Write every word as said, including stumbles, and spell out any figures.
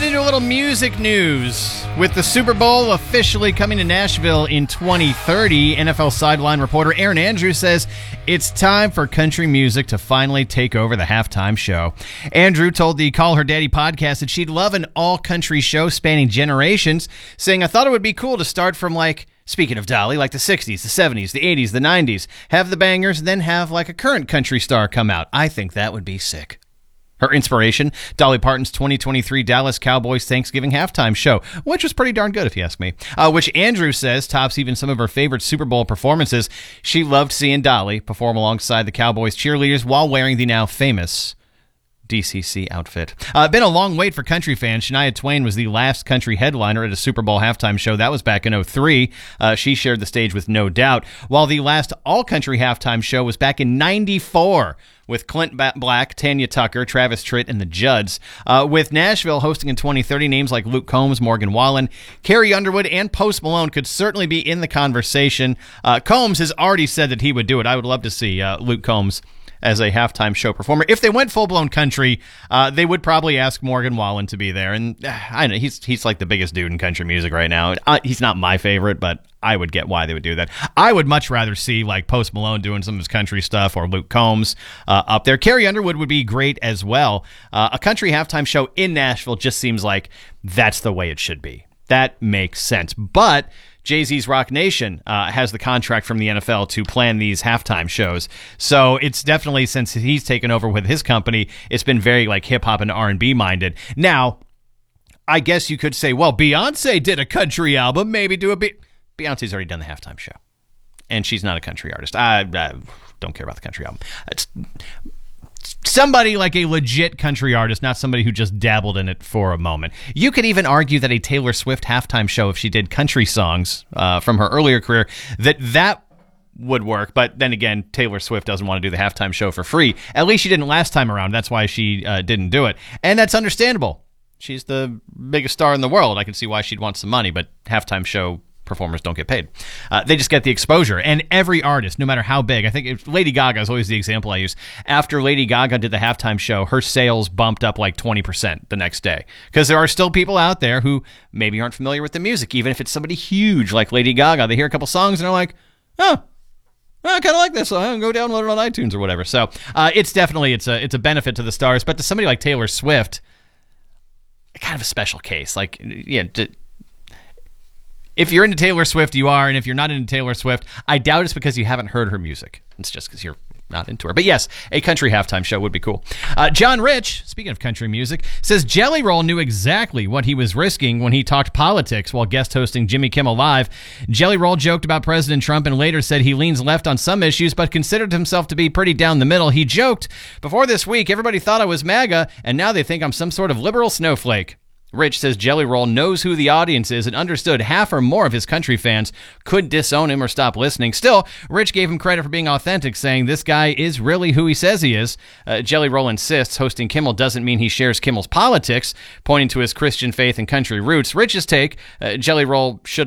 into a little music news. With the Super Bowl officially coming to Nashville in twenty thirty, N F L sideline reporter Erin Andrews says it's time for country music to finally take over the halftime show. Andrew told the Call Her Daddy podcast that she'd love an all-country show spanning generations, saying, I thought it would be cool to start from, like, speaking of Dolly, like the sixties, the seventies, the eighties, the nineties, have the bangers, then have, like, a current country star come out. I think that would be sick. Her inspiration, Dolly Parton's twenty twenty-three Dallas Cowboys Thanksgiving halftime show, which was pretty darn good if you ask me, uh, which Andrew says tops even some of her favorite Super Bowl performances. She loved seeing Dolly perform alongside the Cowboys cheerleaders while wearing the now famous D C C outfit. Uh, been a long wait for country fans. Shania Twain was the last country headliner at a Super Bowl halftime show. That was back in oh three. Uh, she shared the stage with No Doubt, while the last all-country halftime show was back in ninety-four with Clint Black, Tanya Tucker, Travis Tritt, and the Judds. Uh, with Nashville hosting in twenty thirty, names like Luke Combs, Morgan Wallen, Carrie Underwood, and Post Malone could certainly be in the conversation. Uh, Combs has already said that he would do it. I would love to see uh, Luke Combs as a halftime show performer. If they went full-blown country, uh, they would probably ask Morgan Wallen to be there. And uh, I know he's he's like the biggest dude in country music right now. Uh, he's not my favorite, but I would get why they would do that. I would much rather see like Post Malone doing some of his country stuff or Luke Combs uh, up there. Carrie Underwood would be great as well. Uh, a country halftime show in Nashville just seems like that's the way it should be. That makes sense. But Jay-Z's Rock Nation uh, has the contract from the N F L to plan these halftime shows. So it's definitely, since he's taken over with his company, it's been very like hip-hop and R and B minded. Now, I guess you could say, well, Beyonce did a country album, maybe do a bit. Beyonce's already done the halftime show, and she's not a country artist. I, I don't care about the country album. It's somebody like a legit country artist, not somebody who just dabbled in it for a moment. You could even argue that a Taylor Swift halftime show, if she did country songs uh, from her earlier career, that that would work. But then again, Taylor Swift doesn't want to do the halftime show for free. At least she didn't last time around. That's why she uh, didn't do it. And that's understandable. She's the biggest star in the world. I can see why she'd want some money, but halftime show performers don't get paid. Uh, they just get the exposure. And every artist, no matter how big, I think if Lady Gaga is always the example I use. After Lady Gaga did the halftime show, her sales bumped up like twenty percent the next day. Because there are still people out there who maybe aren't familiar with the music, even if it's somebody huge like Lady Gaga. They hear a couple songs and they're like, oh, I kind of like this. I'll go download it on iTunes or whatever. So uh, it's definitely, it's a, it's a benefit to the stars. But to somebody like Taylor Swift, kind of a special case. Like, yeah, d- if you're into Taylor Swift, you are, and if you're not into Taylor Swift, I doubt it's because you haven't heard her music. It's just because you're not into her. But yes, a country halftime show would be cool. Uh, John Rich, speaking of country music, says Jelly Roll knew exactly what he was risking when he talked politics while guest hosting Jimmy Kimmel Live. Jelly Roll joked about President Trump and later said he leans left on some issues, but considered himself to be pretty down the middle. He joked, before this week, everybody thought I was MAGA, and now they think I'm some sort of liberal snowflake. Rich says Jelly Roll knows who the audience is and understood half or more of his country fans could disown him or stop listening. Still, Rich gave him credit for being authentic, saying this guy is really who he says he is. Uh, Jelly Roll insists hosting Kimmel doesn't mean he shares Kimmel's politics, pointing to his Christian faith and country roots. Rich's take, uh, Jelly Roll should